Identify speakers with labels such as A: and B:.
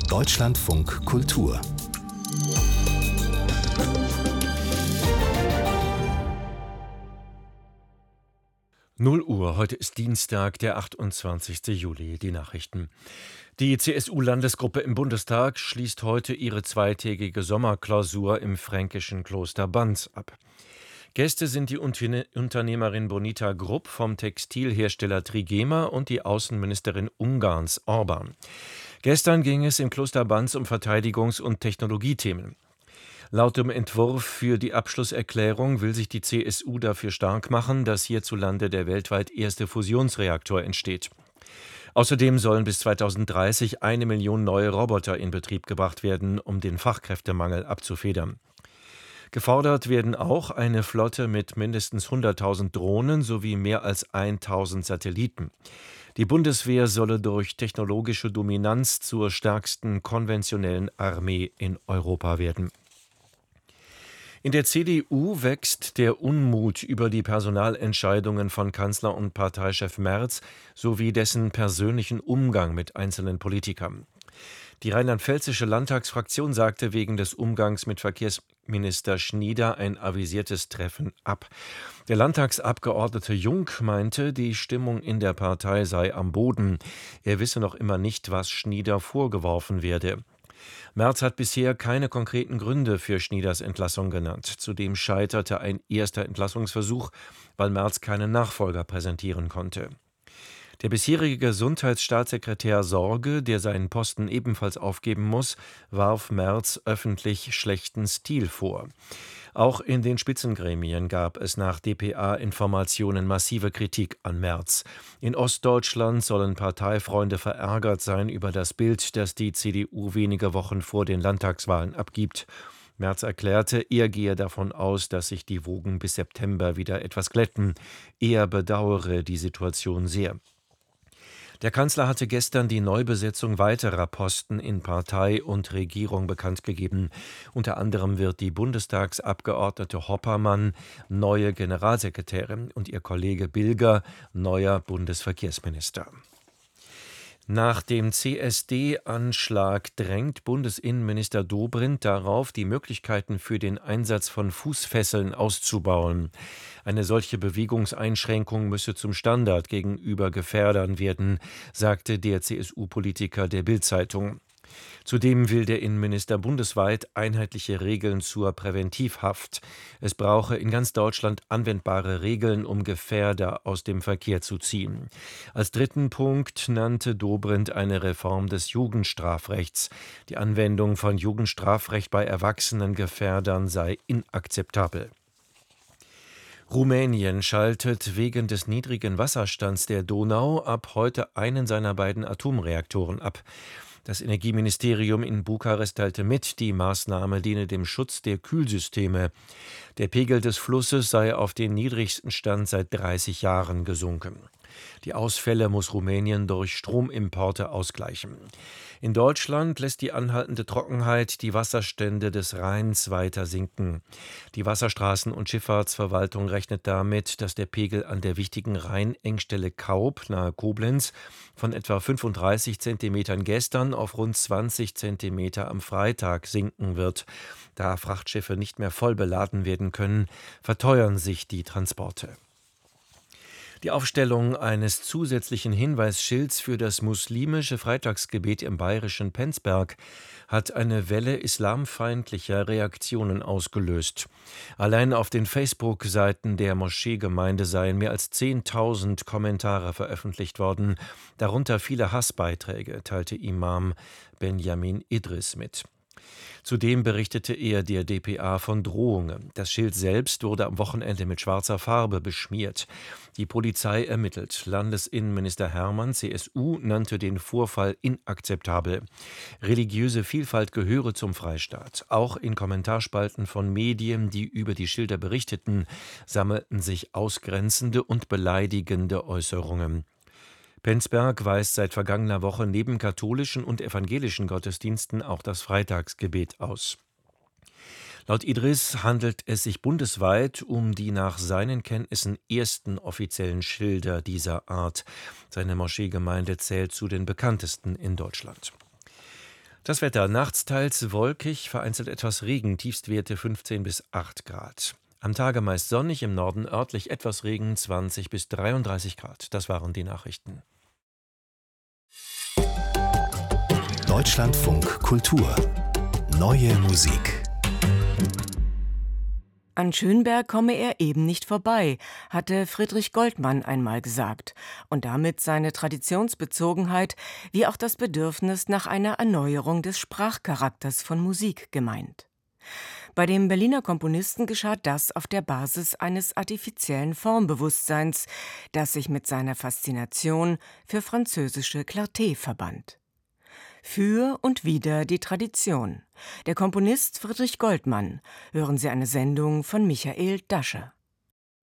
A: Deutschlandfunk Kultur.
B: Null Uhr, heute ist Dienstag, der 28. Juli. Die Nachrichten. Die CSU-Landesgruppe im Bundestag schließt heute ihre zweitägige Sommerklausur im fränkischen Kloster Banz ab. Gäste sind die Unternehmerin Bonita Grupp vom Textilhersteller Trigema und die Außenministerin Ungarns Orban. Gestern ging es im Kloster Banz um Verteidigungs- und Technologiethemen. Laut dem Entwurf für die Abschlusserklärung will sich die CSU dafür stark machen, dass hierzulande der weltweit erste Fusionsreaktor entsteht. Außerdem sollen bis 2030 1 Million neue Roboter in Betrieb gebracht werden, um den Fachkräftemangel abzufedern. Gefordert werden auch eine Flotte mit mindestens 100.000 Drohnen sowie mehr als 1.000 Satelliten. Die Bundeswehr solle durch technologische Dominanz zur stärksten konventionellen Armee in Europa werden. In der CDU wächst der Unmut über die Personalentscheidungen von Kanzler und Parteichef Merz sowie dessen persönlichen Umgang mit einzelnen Politikern. Die rheinland-pfälzische Landtagsfraktion sagte wegen des Umgangs mit Verkehrsminister Schnieder ein avisiertes Treffen ab. Der Landtagsabgeordnete Jung meinte, die Stimmung in der Partei sei am Boden. Er wisse noch immer nicht, was Schnieder vorgeworfen werde. Merz hat bisher keine konkreten Gründe für Schnieders Entlassung genannt. Zudem scheiterte ein erster Entlassungsversuch, weil Merz keinen Nachfolger präsentieren konnte. Der bisherige Gesundheitsstaatssekretär Sorge, der seinen Posten ebenfalls aufgeben muss, warf Merz öffentlich schlechten Stil vor. Auch in den Spitzengremien gab es nach dpa-Informationen massive Kritik an Merz. In Ostdeutschland sollen Parteifreunde verärgert sein über das Bild, das die CDU wenige Wochen vor den Landtagswahlen abgibt. Merz erklärte, er gehe davon aus, dass sich die Wogen bis September wieder etwas glätten. Er bedauere die Situation sehr. Der Kanzler hatte gestern die Neubesetzung weiterer Posten in Partei und Regierung bekannt gegeben. Unter anderem wird die Bundestagsabgeordnete Hoppermann neue Generalsekretärin und ihr Kollege Bilger neuer Bundesverkehrsminister. Nach dem CSD-Anschlag drängt Bundesinnenminister Dobrindt darauf, die Möglichkeiten für den Einsatz von Fußfesseln auszubauen. Eine solche Bewegungseinschränkung müsse zum Standard gegenüber Gefährdern werden, sagte der CSU-Politiker der Bild-Zeitung. Zudem will der Innenminister bundesweit einheitliche Regeln zur Präventivhaft. Es brauche in ganz Deutschland anwendbare Regeln, um Gefährder aus dem Verkehr zu ziehen. Als dritten Punkt nannte Dobrindt eine Reform des Jugendstrafrechts. Die Anwendung von Jugendstrafrecht bei erwachsenen Gefährdern sei inakzeptabel. Rumänien schaltet wegen des niedrigen Wasserstands der Donau ab heute einen seiner beiden Atomreaktoren ab. Das Energieministerium in Bukarest teilte mit, die Maßnahme diene dem Schutz der Kühlsysteme. Der Pegel des Flusses sei auf den niedrigsten Stand seit 30 Jahren gesunken. Die Ausfälle muss Rumänien durch Stromimporte ausgleichen. In Deutschland lässt die anhaltende Trockenheit die Wasserstände des Rheins weiter sinken. Die Wasserstraßen- und Schifffahrtsverwaltung rechnet damit, dass der Pegel an der wichtigen Rheinengstelle Kaub nahe Koblenz von etwa 35 Zentimetern gestern auf rund 20 Zentimeter am Freitag sinken wird. Da Frachtschiffe nicht mehr voll beladen werden können, verteuern sich die Transporte. Die Aufstellung eines zusätzlichen Hinweisschilds für das muslimische Freitagsgebet im bayerischen Penzberg hat eine Welle islamfeindlicher Reaktionen ausgelöst. Allein auf den Facebook-Seiten der Moscheegemeinde seien mehr als 10.000 Kommentare veröffentlicht worden, darunter viele Hassbeiträge, teilte Imam Benjamin Idris mit. Zudem berichtete er der dpa von Drohungen. Das Schild selbst wurde am Wochenende mit schwarzer Farbe beschmiert. Die Polizei ermittelt. Landesinnenminister Hermann, CSU, nannte den Vorfall inakzeptabel. Religiöse Vielfalt gehöre zum Freistaat. Auch in Kommentarspalten von Medien, die über die Schilder berichteten, sammelten sich ausgrenzende und beleidigende Äußerungen. Penzberg weist seit vergangener Woche neben katholischen und evangelischen Gottesdiensten auch das Freitagsgebet aus. Laut Idris handelt es sich bundesweit um die nach seinen Kenntnissen ersten offiziellen Schilder dieser Art. Seine Moscheegemeinde zählt zu den bekanntesten in Deutschland. Das Wetter nachts teils wolkig, vereinzelt etwas Regen, Tiefstwerte 15 bis 8 Grad. Am Tage meist sonnig, im Norden örtlich etwas Regen, 20 bis 33 Grad. Das waren die Nachrichten.
A: Deutschlandfunk Kultur. Neue Musik.
C: An Schönberg komme er eben nicht vorbei, hatte Friedrich Goldmann einmal gesagt, und damit seine Traditionsbezogenheit wie auch das Bedürfnis nach einer Erneuerung des Sprachcharakters von Musik gemeint. Bei dem Berliner Komponisten geschah das auf der Basis eines artifiziellen Formbewusstseins, das sich mit seiner Faszination für französische Clarté verband. Für und wider die Tradition. Der Komponist Friedrich Goldmann. Hören Sie eine Sendung von Michael Dasche.